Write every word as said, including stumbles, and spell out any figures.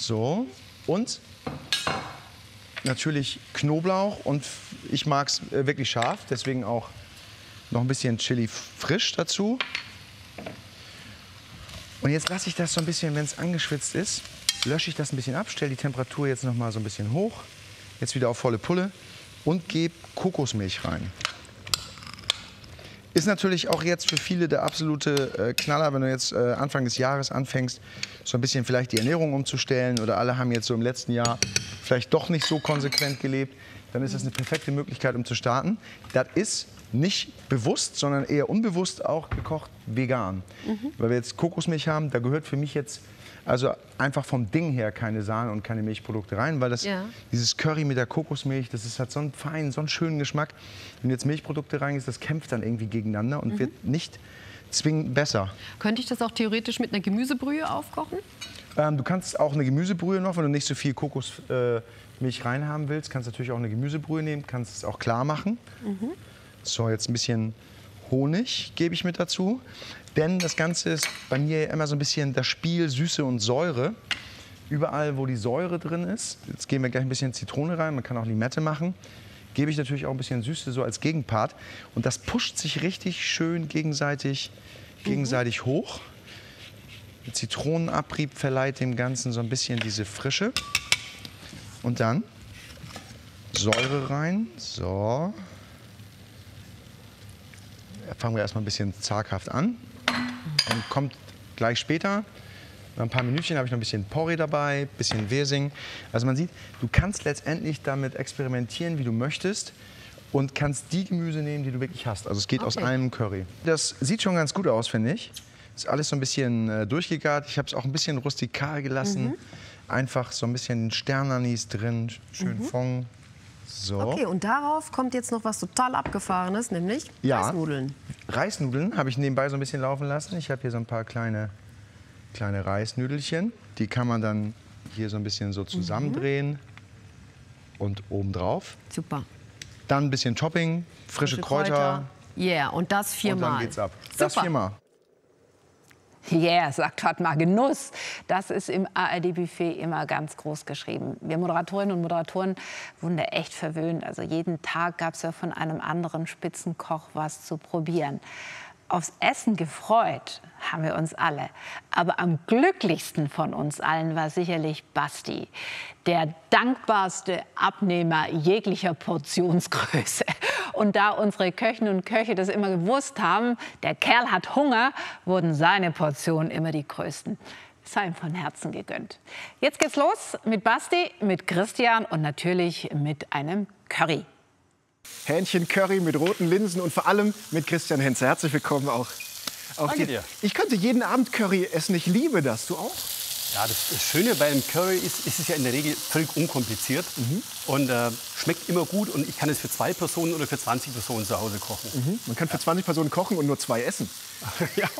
So. Und natürlich Knoblauch. Und ich mag es wirklich scharf, deswegen auch noch ein bisschen Chili frisch dazu. Und jetzt lasse ich das so ein bisschen, wenn es angeschwitzt ist, lösche ich das ein bisschen ab, stelle die Temperatur jetzt noch mal so ein bisschen hoch. Jetzt wieder auf volle Pulle und gebe Kokosmilch rein. Ist natürlich auch jetzt für viele der absolute äh, Knaller, wenn du jetzt äh, Anfang des Jahres anfängst, so ein bisschen vielleicht die Ernährung umzustellen oder alle haben jetzt so im letzten Jahr vielleicht doch nicht so konsequent gelebt, dann ist das eine perfekte Möglichkeit, um zu starten. Das ist nicht bewusst, sondern eher unbewusst auch gekocht vegan. Mhm. Weil wir jetzt Kokosmilch haben, da gehört für mich jetzt also einfach vom Ding her keine Sahne und keine Milchprodukte rein, weil das, ja. dieses Curry mit der Kokosmilch, das ist, hat so einen feinen, so einen schönen Geschmack. Wenn jetzt Milchprodukte reingehst, das kämpft dann irgendwie gegeneinander und mhm. wird nicht zwingend besser. Könnte ich das auch theoretisch mit einer Gemüsebrühe aufkochen? Ähm, du kannst auch eine Gemüsebrühe noch, wenn du nicht so viel Kokosmilch äh, reinhaben willst, kannst du natürlich auch eine Gemüsebrühe nehmen, kannst es auch klar machen. Mhm. So, jetzt ein bisschen Honig gebe ich mit dazu. Denn das Ganze ist bei mir immer so ein bisschen das Spiel Süße und Säure. Überall, wo die Säure drin ist, jetzt geben wir gleich ein bisschen Zitrone rein, man kann auch Limette machen, gebe ich natürlich auch ein bisschen Süße so als Gegenpart. Und das pusht sich richtig schön gegenseitig, gegenseitig mhm. hoch. Der Zitronenabrieb verleiht dem Ganzen so ein bisschen diese Frische. Und dann Säure rein. So. Fangen wir erstmal ein bisschen zaghaft an. Und kommt gleich später, nach ein paar Minütchen habe ich noch ein bisschen Porree dabei, ein bisschen Wirsing. Also man sieht, du kannst letztendlich damit experimentieren, wie du möchtest und kannst die Gemüse nehmen, die du wirklich hast. Also es geht okay. aus einem Curry. Das sieht schon ganz gut aus, finde ich. Ist alles so ein bisschen äh, durchgegart. Ich habe es auch ein bisschen rustikal gelassen. Mhm. Einfach so ein bisschen Sternanis drin, schön mhm. Fond. So. Okay, und darauf kommt jetzt noch was total Abgefahrenes, nämlich ja, Reisnudeln. Reisnudeln habe ich nebenbei so ein bisschen laufen lassen. Ich habe hier so ein paar kleine, kleine Reisnüdelchen. Die kann man dann hier so ein bisschen so zusammendrehen mhm. und obendrauf. Super. Dann ein bisschen Topping, frische, frische Kräuter. Ja, yeah, und das viermal. Und dann geht's ab. Super. Das viermal. Yeah, sagt Fatma, Genuss. Das ist im A R D-Buffet immer ganz groß geschrieben. Wir Moderatorinnen und Moderatoren wurden da echt verwöhnt. Also jeden Tag gab es ja von einem anderen Spitzenkoch was zu probieren. Aufs Essen gefreut haben wir uns alle. Aber am glücklichsten von uns allen war sicherlich Basti. Der dankbarste Abnehmer jeglicher Portionsgröße. Und da unsere Köchinnen und Köche das immer gewusst haben, der Kerl hat Hunger, wurden seine Portionen immer die größten. Sei ihm von Herzen gegönnt. Jetzt geht's los mit Basti, mit Christian und natürlich mit einem Curry. Hähnchen-Curry mit roten Linsen und vor allem mit Christian Henze. Herzlich willkommen auch. auch Danke dir. Ich könnte jeden Abend Curry essen. Ich liebe das. Du auch? Ja, das Schöne bei einem Curry ist, ist es ja in der Regel völlig unkompliziert mhm. und äh, schmeckt immer gut. Und ich kann es für zwei Personen oder für zwanzig Personen zu Hause kochen. Mhm. Man kann für ja. zwanzig Personen kochen und nur zwei essen. Ja,